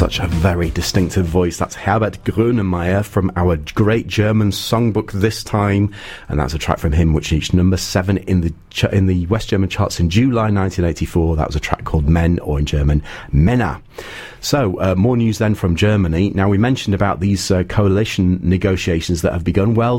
Such a very distinctive voice. That's Herbert Grönemeyer from our great German songbook This Time, and that's a track from him which reached number 7 in the West German charts in July 1984. That was a track called Men, or in German, Männer. So, more news then from Germany. Now, we mentioned about these coalition negotiations that have begun. Well,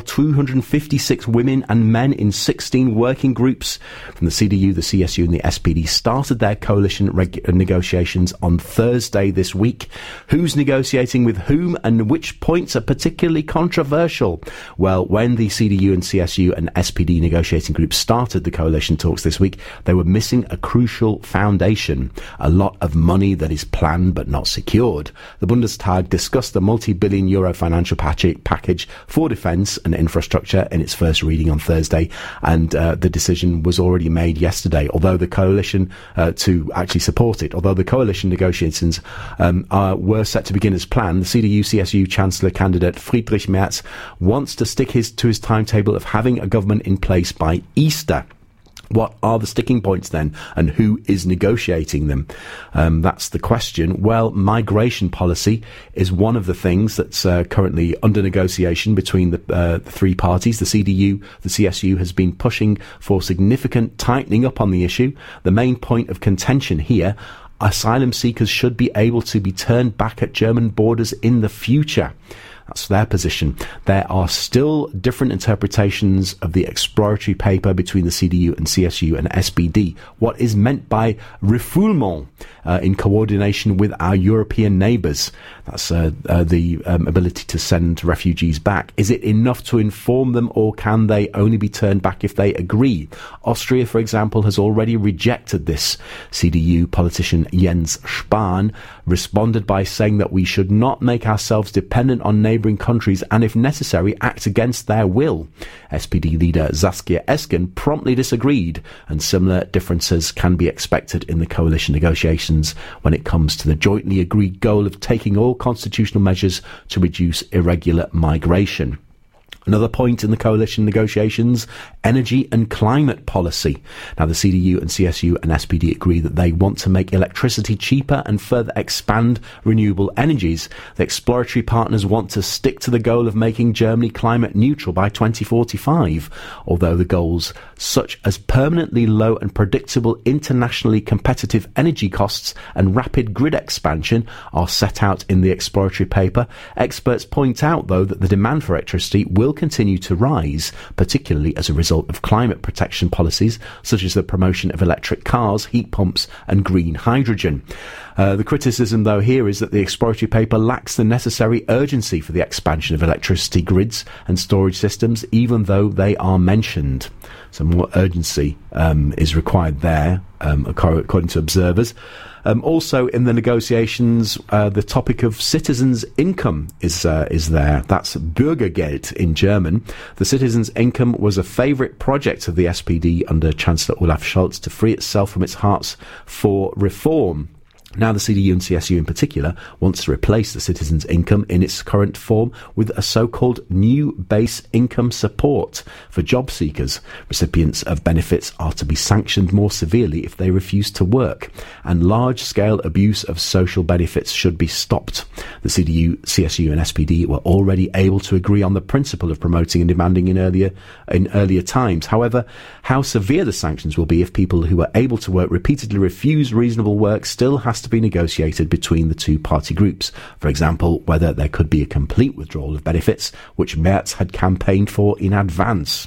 256 women and men in 16 working groups from the CDU, the CSU and the SPD started their coalition negotiations on Thursday this week. Who's negotiating with whom and which points are particularly controversial? Well, when the CDU and CSU and SPD negotiating groups started the coalition talks this week, they were missing a crucial foundation. A lot of money that is planned but not secured. The Bundestag discussed the multi-billion euro financial package for defence and infrastructure in its first reading on Thursday, and the decision was already made yesterday, although the coalition to actually support it. Although the coalition negotiations were set to begin as planned, the CDU-CSU Chancellor candidate Friedrich Merz wants to stick to his timetable of having a government in place by Easter. What are the sticking points then, and who is negotiating them? That's the question. Well, migration policy is one of the things that's currently under negotiation between the three parties. The CDU, the CSU has been pushing for significant tightening up on the issue. The main point of contention here: asylum seekers should be able to be turned back at German borders in the future. That's their position. There are still different interpretations of the exploratory paper between the CDU and CSU and SPD. What is meant by refoulement in coordination with our European neighbours? That's the ability to send refugees back. Is it enough to inform them, or can they only be turned back if they agree? Austria, for example, has already rejected this. CDU politician Jens Spahn responded by saying that we should not make ourselves dependent on neighbouring countries and, if necessary, act against their will. SPD leader Saskia Esken promptly disagreed, and similar differences can be expected in the coalition negotiations when it comes to the jointly agreed goal of taking all constitutional measures to reduce irregular migration. Another point in the coalition negotiations: energy and climate policy. Now, the CDU and CSU and SPD agree that they want to make electricity cheaper and further expand renewable energies. The exploratory partners want to stick to the goal of making Germany climate neutral by 2045, although the goals such as permanently low and predictable internationally competitive energy costs and rapid grid expansion are set out in the exploratory paper. Experts point out, though, that the demand for electricity will continue to rise, particularly as a result of climate protection policies such as the promotion of electric cars, heat pumps and green hydrogen. The criticism, though, here is that the exploratory paper lacks the necessary urgency for the expansion of electricity grids and storage systems, even though they are mentioned. So more urgency is required there, according to observers. Also in the negotiations, the topic of citizens' income is there. That's Bürgergeld in German. The citizens' income was a favourite project of the SPD under Chancellor Olaf Scholz to free itself from its hearts for reform. Now, the CDU and CSU in particular wants to replace the citizens' income in its current form with a so-called new base income support for job seekers. Recipients of benefits are to be sanctioned more severely if they refuse to work, and large-scale abuse of social benefits should be stopped. The CDU, CSU and SPD were already able to agree on the principle of promoting and demanding in earlier times. However, how severe the sanctions will be if people who are able to work repeatedly refuse reasonable work still has to be negotiated between the two party groups. For example, whether there could be a complete withdrawal of benefits, which Merz had campaigned for in advance.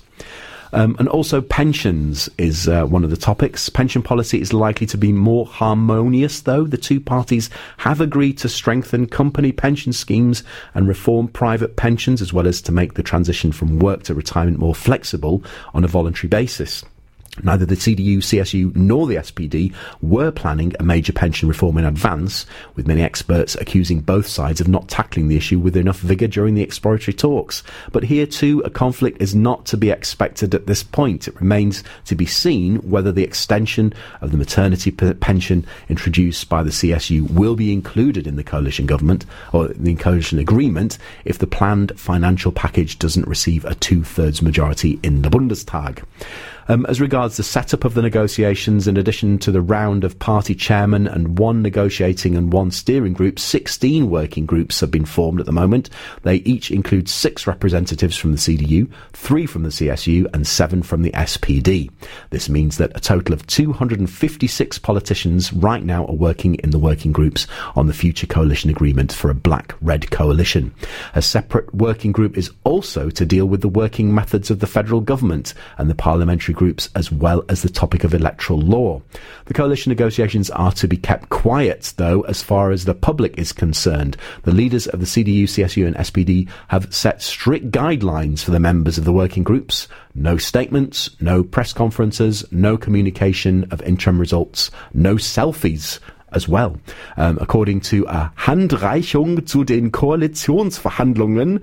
And also pensions is one of the topics. Pension policy is likely to be more harmonious, though. The two parties have agreed to strengthen company pension schemes and reform private pensions, as well as to make the transition from work to retirement more flexible on a voluntary basis. Neither the CDU, CSU nor the SPD were planning a major pension reform in advance, with many experts accusing both sides of not tackling the issue with enough vigour during the exploratory talks. But here too, a conflict is not to be expected at this point. It remains to be seen whether the extension of the maternity pension introduced by the CSU will be included in the coalition government or the coalition agreement if the planned financial package doesn't receive a 2/3 majority in the Bundestag. As regards the setup of the negotiations, in addition to the round of party chairmen and one negotiating and one steering group, 16 working groups have been formed at the moment. They each include 6 representatives from the CDU, 3 from the CSU and 7 from the SPD. This means that a total of 256 politicians right now are working in the working groups on the future coalition agreement for a black-red coalition. A separate working group is also to deal with the working methods of the federal government and the parliamentary groups, as well as the topic of electoral law. The coalition negotiations are to be kept quiet, though, as far as the public is concerned. The leaders of the CDU, CSU and SPD have set strict guidelines for the members of the working groups. No statements, no press conferences, no communication of interim results, no selfies as well. According to a Handreichung zu den Koalitionsverhandlungen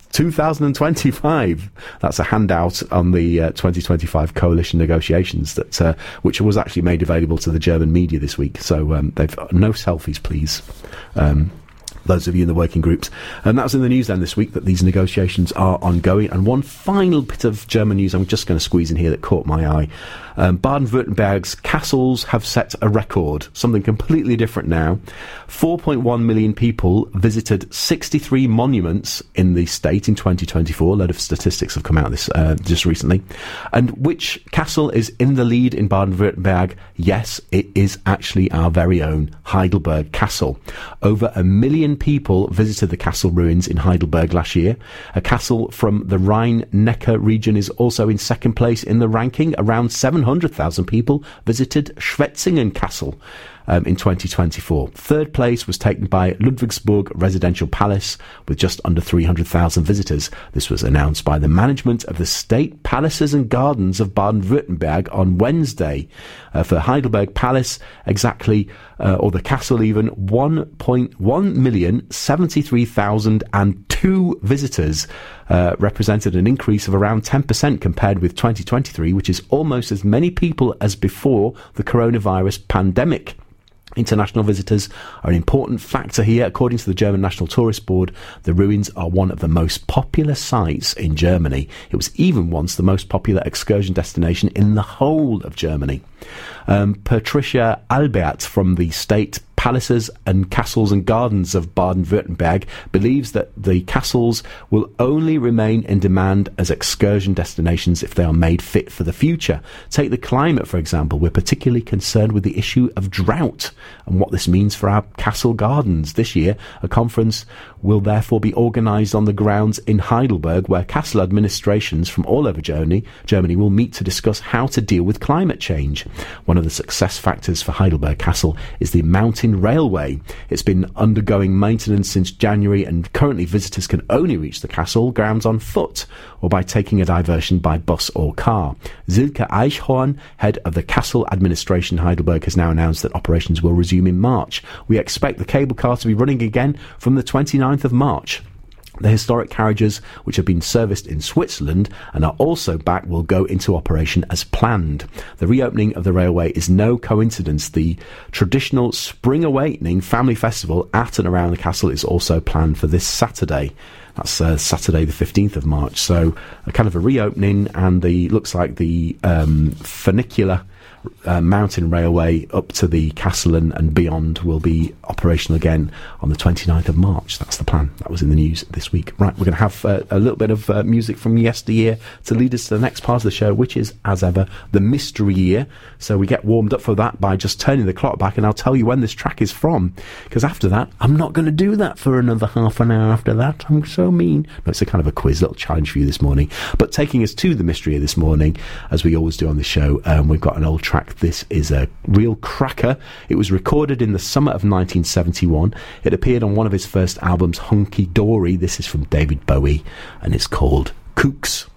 2025. That's a handout on the 2025 coalition negotiations that which was actually made available to the German media this week. So they've no selfies, please. Those of you in the working groups. And that was in the news then this week, that these negotiations are ongoing. And one final bit of German news I'm just going to squeeze in here that caught my eye. Baden-Württemberg's castles have set a record, something completely different now. 4.1 million people visited 63 monuments in the state in 2024. A load of statistics have come out this just recently. And which castle is in the lead in Baden-Württemberg? Yes, it is actually our very own Heidelberg Castle. Over 1 million people visited the castle ruins in Heidelberg last year. A castle from the Rhine-Neckar region is also in second place in the ranking. Around 700,000 people visited Schwetzingen Castle in 2024. Third place was taken by Ludwigsburg Residential Palace with just under 300,000 visitors. This was announced by the management of the State Palaces and Gardens of Baden-Württemberg on Wednesday. For Heidelberg Palace, or the castle even, 1,173,002 visitors represented an increase of around 10% compared with 2023, which is almost as many people as before the coronavirus pandemic. International visitors are an important factor here. According to the German National Tourist Board, the ruins are one of the most popular sites in Germany. It was even once the most popular excursion destination in the whole of Germany. Patricia Albert from the State Palaces and Castles and Gardens of Baden-Württemberg believes that the castles will only remain in demand as excursion destinations if they are made fit for the future. Take the climate, for example. We're particularly concerned with the issue of drought and what this means for our castle gardens. This year, a conference will therefore be organised on the grounds in Heidelberg, where castle administrations from all over Germany will meet to discuss how to deal with climate change. One of the success factors for Heidelberg Castle is the mountain railway. It's been undergoing maintenance since January, and currently visitors can only reach the castle grounds on foot or by taking a diversion by bus or car. Silke Eichhorn, head of the Castle Administration Heidelberg, has now announced that operations will resume in March. We expect the cable car to be running again from the 29th of March. The historic carriages, which have been serviced in Switzerland and are also back, will go into operation as planned. The reopening of the railway is no coincidence. The traditional Spring Awakening family festival at and around the castle is also planned for this Saturday. That's Saturday the 15th of March. So a kind of a reopening, and looks like the funicular mountain railway up to the castle and beyond will be operational again on the 29th of March. That's the plan. That was in the news this week. Right, we're going to have a little bit of music from yesteryear to lead us to the next part of the show, which is, as ever, the mystery year. So we get warmed up for that by just turning the clock back, and I'll tell you when this track is from, because after that, I'm not going to do that for another half an hour after that. I'm so mean. No, it's a kind of a quiz, little challenge for you this morning. But taking us to the mystery year this morning, as we always do on the show, we've got an old track. This is a real cracker. It was recorded in the summer of 1971. It appeared on one of his first albums, Hunky Dory. This is from David Bowie, and it's called Kooks.